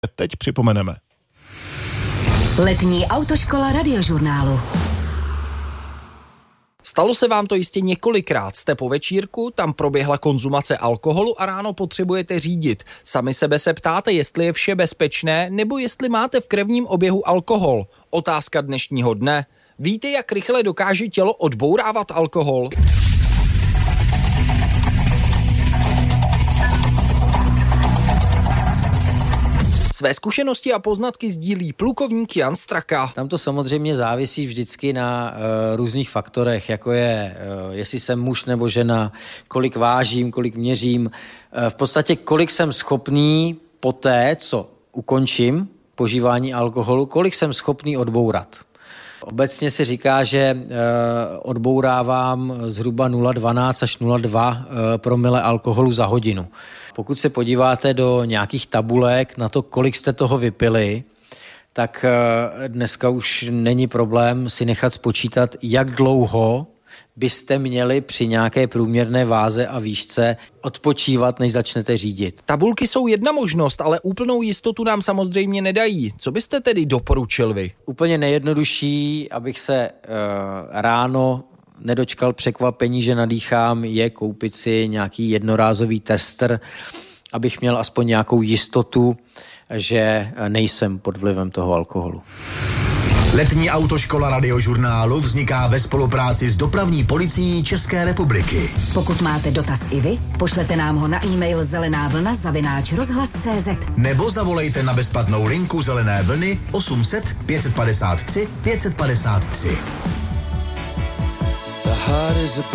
teď připomeneme. Letní autoškola Radiožurnálu. Stalo se vám to jistě několikrát. Jste po večírku, tam proběhla konzumace alkoholu a ráno potřebujete řídit. Sami sebe se ptáte, jestli je vše bezpečné, nebo jestli máte v krevním oběhu alkohol. Otázka dnešního dne. Víte, jak rychle dokáže tělo odbourávat alkohol? Své zkušenosti a poznatky sdílí plukovník Jan Straka. Tam to samozřejmě závisí vždycky na různých faktorech, jako je, jestli jsem muž nebo žena, kolik vážím, kolik měřím, v podstatě kolik jsem schopný poté, co ukončím požívání alkoholu, kolik jsem schopný odbourat. Obecně se říká, že odbourávám zhruba 0,12 až 0,2 promile alkoholu za hodinu. Pokud se podíváte do nějakých tabulek na to, kolik jste toho vypili, tak dneska už není problém si nechat spočítat, jak dlouho byste měli při nějaké průměrné váze a výšce odpočívat, než začnete řídit. Tabulky jsou jedna možnost, ale úplnou jistotu nám samozřejmě nedají. Co byste tedy doporučil vy? Úplně nejjednodušší, abych se ráno nedočkal překvapení, že nadýchám, je koupit si nějaký jednorázový tester, abych měl aspoň nějakou jistotu, že nejsem pod vlivem toho alkoholu. Letní autoškola Radiožurnálu vzniká ve spolupráci s Dopravní policií České republiky. Pokud máte dotaz i vy, pošlete nám ho na e-mail zelenávlna@rozhlas.cz nebo zavolejte na bezplatnou linku Zelené vlny 800 553 553.